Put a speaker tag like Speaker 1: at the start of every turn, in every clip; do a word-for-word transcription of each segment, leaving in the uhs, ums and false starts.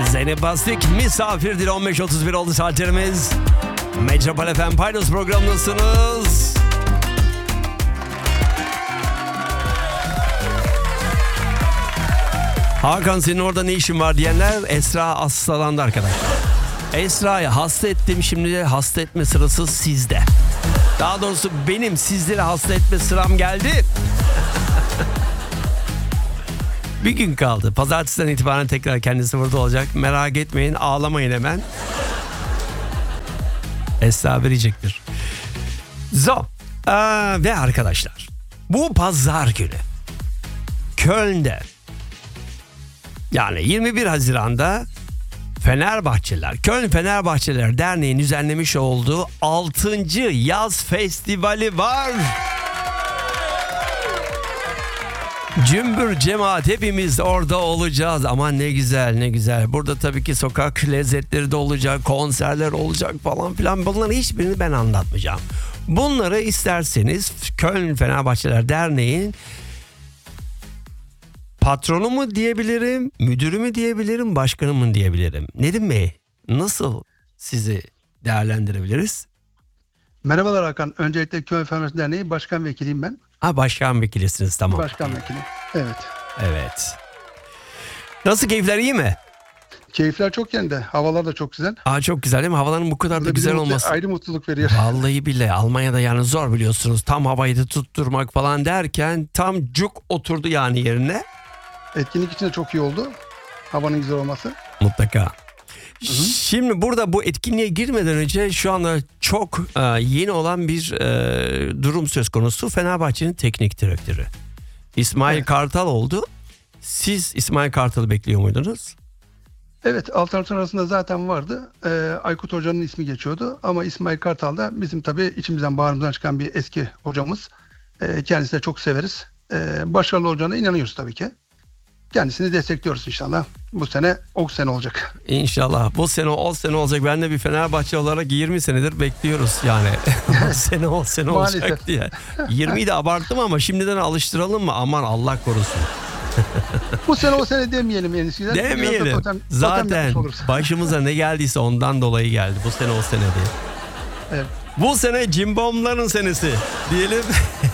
Speaker 1: Zeynep Bastık misafirdir. on beş otuz bir oldu saatlerimiz. Metropol F M Paydos programındasınız. Hakan senin orada ne işin var diyenler, Esra hastalandı arkadaşlar. Esra'yı hasta ettim, şimdi hasta etme sırası sizde. Daha doğrusu benim sizleri hasta etme sıram geldi. Bir gün kaldı. Pazartesiden itibaren tekrar kendisi burada olacak. Merak etmeyin, ağlamayın hemen. Esra verecektir. So, ee, ve arkadaşlar, bu pazar günü Köln'de, yani yirmi bir Haziran'da Fenerbahçeliler, Köln Fenerbahçeliler Derneği'nin düzenlemiş olduğu altıncı Yaz Festivali var. Cümbür cemaat hepimiz orada olacağız. Aman ne güzel, ne güzel. Burada tabii ki sokak lezzetleri de olacak, konserler olacak falan filan. Bunların hiçbirini ben anlatmayacağım. Bunları isterseniz Köln Fenerbahçeliler Derneği'nin patronu mu diyebilirim, müdürü mü diyebilirim, başkanı mı diyebilirim? Nedim Bey, nasıl sizi değerlendirebiliriz?
Speaker 2: Merhabalar Hakan. Öncelikle Köln Fenerbahçe Derneği Başkan Vekiliyim ben.
Speaker 1: Ha, başkan vekilisiniz, tamam.
Speaker 2: Başkan Vekili. Evet.
Speaker 1: Evet. Nasıl, keyifler iyi mi?
Speaker 2: Keyifler çok yerinde. Havalar da çok güzel.
Speaker 1: Aa, çok güzel değil mi? Havaların bu kadar da
Speaker 2: Burada
Speaker 1: güzel
Speaker 2: bize mutlu-
Speaker 1: olması.
Speaker 2: ayrı mutluluk veriyor.
Speaker 1: Vallahi bile Almanya'da yani zor, biliyorsunuz. Tam havayı da tutturmak falan derken tam cuk oturdu yani yerine.
Speaker 2: Etkinlik için de çok iyi oldu. Havanın güzel olması.
Speaker 1: Mutlaka. Şimdi burada bu etkinliğe girmeden önce şu anda çok e, yeni olan bir e, durum söz konusu. Fenerbahçe'nin teknik direktörü İsmail
Speaker 2: Evet.
Speaker 1: Kartal oldu. Siz İsmail Kartal'ı bekliyor muydunuz?
Speaker 2: Evet, alternatif arasında zaten vardı. Ee, Aykut Hoca'nın ismi geçiyordu. Ama İsmail Kartal da bizim tabii içimizden, bağrımızdan çıkan bir eski hocamız. Ee, kendisini de çok severiz. Ee, başarılı olacağına inanıyoruz tabii ki. Kendisini destekliyoruz inşallah. Bu sene o sene olacak.
Speaker 1: İnşallah. Bu sene o sene olacak. Ben de bir Fenerbahçe olarak yirmi senedir bekliyoruz yani. Bu sene o sene olacak
Speaker 2: Maalesef.
Speaker 1: diye. yirmiyi de abarttım ama şimdiden alıştıralım mı? Aman Allah korusun.
Speaker 2: Bu sene o sene demeyelim en iyisi. Biraz da
Speaker 1: Demeyelim.
Speaker 2: totem- totem
Speaker 1: Zaten
Speaker 2: yapmış oluruz.
Speaker 1: başımıza ne geldiyse ondan dolayı geldi. Bu sene o sene diye.
Speaker 2: Evet.
Speaker 1: Bu sene cimbomların senesi diyelim.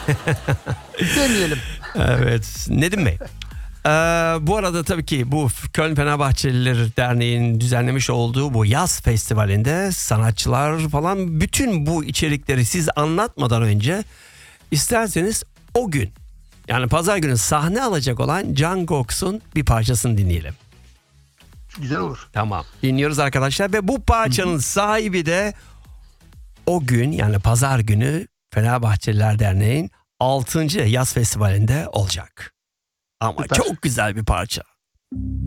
Speaker 2: Demeyelim.
Speaker 1: Evet. Nedim Bey. Ee, bu arada tabii ki bu Köln Fenerbahçeliler Derneği'nin düzenlemiş olduğu bu yaz festivalinde sanatçılar falan, bütün bu içerikleri siz anlatmadan önce isterseniz o gün, yani pazar günü sahne alacak olan Can Cox'un bir parçasını dinleyelim.
Speaker 2: Güzel olur.
Speaker 1: Tamam. Dinliyoruz arkadaşlar ve bu parçanın sahibi de o gün, yani pazar günü Fenerbahçeliler Derneği'nin altıncı Yaz Festivali'nde olacak. Ama
Speaker 2: Süper.
Speaker 1: çok güzel bir parça.